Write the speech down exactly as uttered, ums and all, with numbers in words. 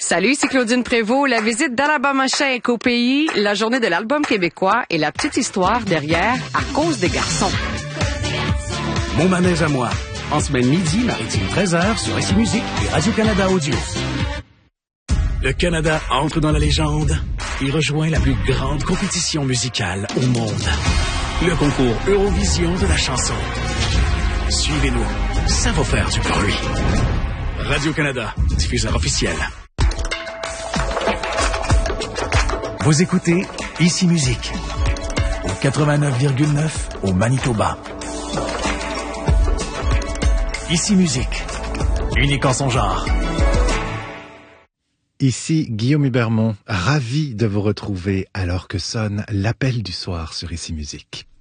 Salut, c'est Claudine Prévost. La visite d'Alabama Shake au pays, la journée de l'album québécois et la petite histoire derrière À cause des garçons. Mon manège à moi. En semaine midi, maritime treize heures sur Ici Musique et Radio-Canada Audio. Le Canada entre dans la légende et rejoint la plus grande compétition musicale au monde. Le concours Eurovision de la chanson. Suivez-nous, ça va faire du bruit. Radio-Canada, diffuseur officiel. Vous écoutez Ici Musique au quatre-vingt-neuf virgule neuf au Manitoba. Ici Musique, unique en son genre. Ici Guillaume Hubermont, ravi de vous retrouver alors que sonne l'appel du soir sur Ici Musique.